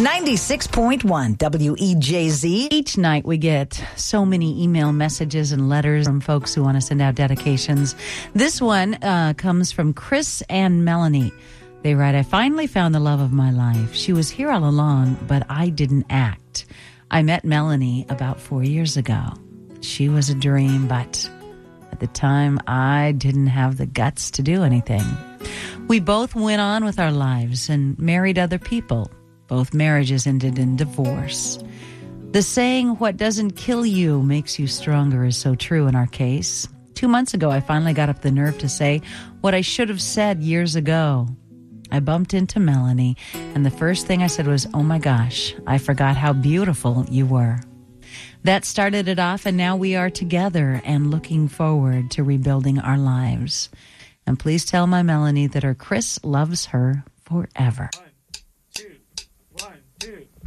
96.1 WEJZ. Each night we get so many email messages and letters from folks who want to send out dedications. This one comes from Chris and Melanie. They write, I finally found the love of my life. She was here all along, but I didn't act. I met Melanie about 4 years ago. She was a dream, but at the time I didn't have the guts to do anything. We both went on with our lives and married other people. Both marriages ended in divorce. The saying, what doesn't kill you makes you stronger, is so true in our case. 2 months ago, I finally got up the nerve to say what I should have said years ago. I bumped into Melanie, and the first thing I said was, oh my gosh, I forgot how beautiful you were. That started it off, and now we are together and looking forward to rebuilding our lives. And please tell my Melanie that her Chris loves her forever. 1, 2, 1, 2.